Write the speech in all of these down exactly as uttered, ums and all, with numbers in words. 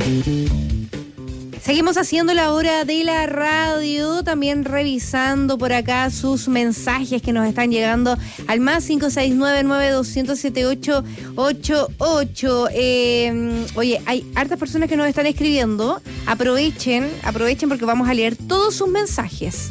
Seguimos haciendo la hora de la radio, también revisando por acá sus mensajes que nos están llegando al más cinco seis nueve, nueve dos cero cero, siete ocho ocho ocho. Eh, oye, hay hartas personas que nos están escribiendo. Aprovechen, aprovechen porque vamos a leer todos sus mensajes.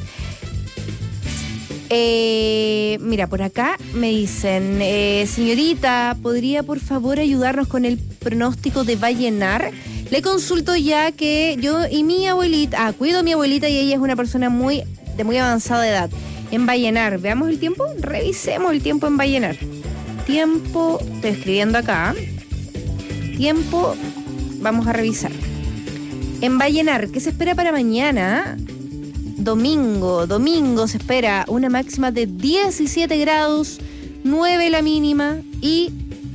Eh, mira, por acá me dicen, eh, señorita, ¿podría por favor ayudarnos con el pronóstico de Vallenar? Le consulto ya que yo y mi abuelita, ah, cuido a mi abuelita y ella es una persona muy de muy avanzada edad. En Vallenar, veamos el tiempo, revisemos el tiempo en Vallenar. Tiempo, estoy escribiendo acá. Tiempo, vamos a revisar. En Vallenar, ¿qué se espera para mañana? Domingo, domingo se espera una máxima de diecisiete grados, nueve la mínima y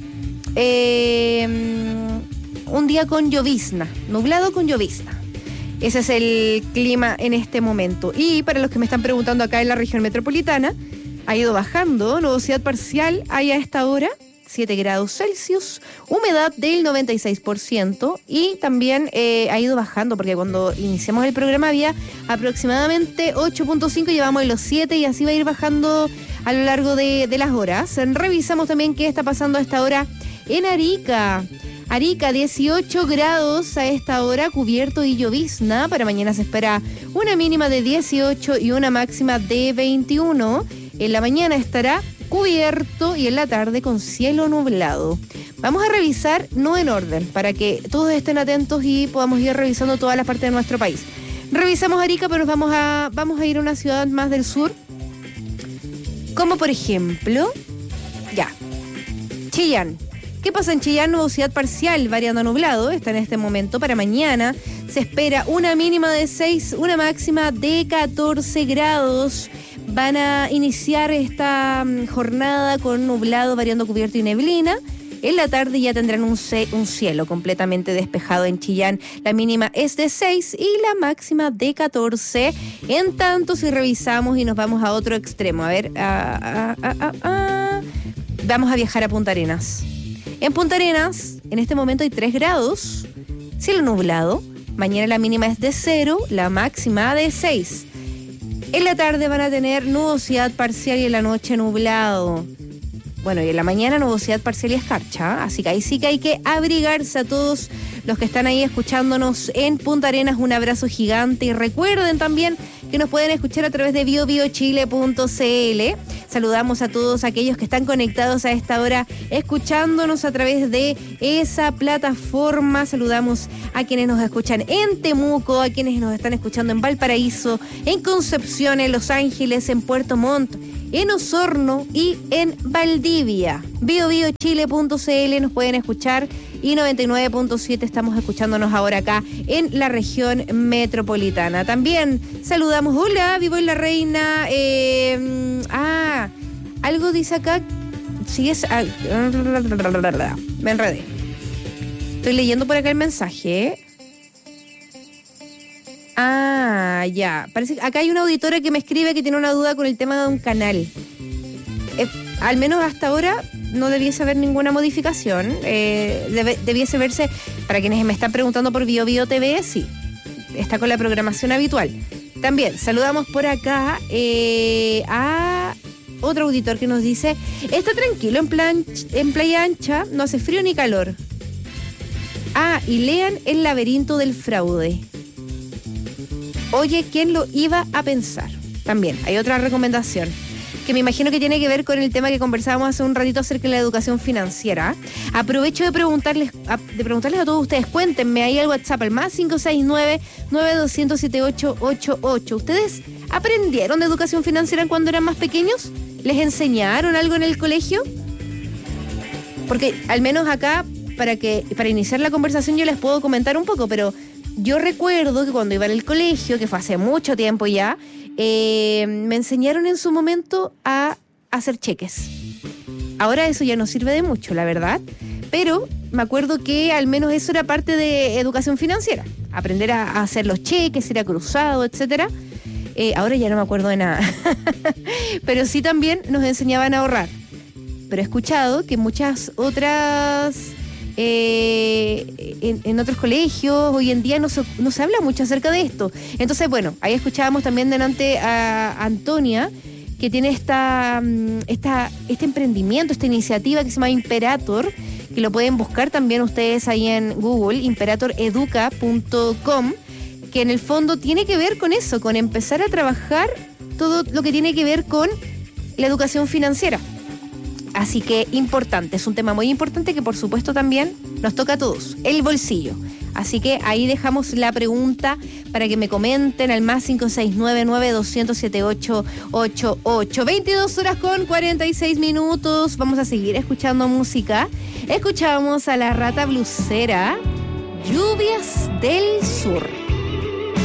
eh, un día con llovizna, nublado con llovizna. Ese es el clima en este momento. Y para los que me están preguntando acá en la región metropolitana, ha ido bajando, nubosidad parcial hay a esta hora, siete grados Celsius, humedad del noventa y seis por ciento y también eh, ha ido bajando porque cuando iniciamos el programa había aproximadamente ocho punto cinco, llevamos en los siete y así va a ir bajando a lo largo de, de las horas. Revisamos también qué está pasando a esta hora en Arica. Arica, dieciocho grados a esta hora, cubierto y llovizna. Para mañana se espera una mínima de dieciocho y una máxima de veintiuno. En la mañana estará cubierto y en la tarde con cielo nublado. Vamos a revisar, no en orden, para que todos estén atentos y podamos ir revisando todas las partes de nuestro país. Revisamos Arica, pero nos vamos a, vamos a ir a una ciudad más del sur, como por ejemplo, ya, Chillán. ¿Qué pasa en Chillán? Nubosidad parcial, variando a nublado, está en este momento. Para mañana se espera una mínima de seis, una máxima de catorce grados. Van a iniciar esta jornada con nublado, variando cubierto y neblina. En la tarde ya tendrán un, ce- un cielo completamente despejado en Chillán. La mínima es de seis y la máxima de catorce. En tanto, si revisamos y nos vamos a otro extremo, a ver, ah, ah, ah, ah, vamos a viajar a Punta Arenas. En Punta Arenas, en este momento hay tres grados, cielo nublado. Mañana la mínima es de cero, la máxima de seis. En la tarde van a tener nubosidad parcial y en la noche nublado. Bueno, y en la mañana nubosidad parcial y escarcha, así que ahí sí que hay que abrigarse a todos los que están ahí escuchándonos en Punta Arenas. Un abrazo gigante y recuerden también que nos pueden escuchar a través de bio bio chile punto c l. Saludamos a todos aquellos que están conectados a esta hora escuchándonos a través de esa plataforma. Saludamos a quienes nos escuchan en Temuco, a quienes nos están escuchando en Valparaíso, en Concepción, en Los Ángeles, en Puerto Montt, en Osorno y en Valdivia. bio bio chile punto c l nos pueden escuchar y noventa y nueve punto siete estamos escuchándonos ahora acá en la región metropolitana. También saludamos, hola, vivo en La Reina. Eh, ah, algo dice acá, sigues, ah, me enredé. Estoy leyendo por acá el mensaje. Ah, ya. Parece que acá hay una auditora que me escribe que tiene una duda con el tema de un canal. Eh, al menos hasta ahora no debiese haber ninguna modificación. Eh, debe, debiese verse, para quienes me están preguntando por Bio Bio T V, sí, está con la programación habitual. También saludamos por acá eh, a otro auditor que nos dice, está tranquilo en, plan, en Playa Ancha, no hace frío ni calor. Ah, y lean El laberinto del fraude. Oye, ¿quién lo iba a pensar? También hay otra recomendación que me imagino que tiene que ver con el tema que conversábamos hace un ratito acerca de la educación financiera. Aprovecho de preguntarles a, de preguntarles a todos ustedes, cuéntenme ahí al WhatsApp, al más cinco seis nueve, nueve dos cero cero, siete ocho ocho ocho. ¿Ustedes aprendieron de educación financiera cuando eran más pequeños? ¿Les enseñaron algo en el colegio? Porque al menos acá, para que para iniciar la conversación yo les puedo comentar un poco, pero yo recuerdo que cuando iba al colegio, que fue hace mucho tiempo ya, eh, me enseñaron en su momento a hacer cheques. Ahora eso ya no sirve de mucho, la verdad, pero me acuerdo que al menos eso era parte de educación financiera, aprender a, a hacer los cheques, ir a cruzado, etcétera. Eh, ahora ya no me acuerdo de nada, pero sí también nos enseñaban a ahorrar. Pero he escuchado que muchas otras eh, en, en otros colegios. Hoy en día no se, no se habla mucho acerca de esto. Entonces, bueno, ahí escuchábamos también delante a Antonia, que tiene esta, esta, este emprendimiento, esta iniciativa que se llama Imperator, que lo pueden buscar también ustedes ahí en Google, imperator educa punto com, que en el fondo tiene que ver con eso, con empezar a trabajar todo lo que tiene que ver con la educación financiera. Así que importante, es un tema muy importante que por supuesto también nos toca a todos, el bolsillo. Así que ahí dejamos la pregunta para que me comenten al más cinco seis nueve nueve dos cero cero siete ocho ocho ocho. veintidós horas con cuarenta y seis minutos. Vamos a seguir escuchando música. Escuchamos a La Rata Blusera, Lluvias del Sur.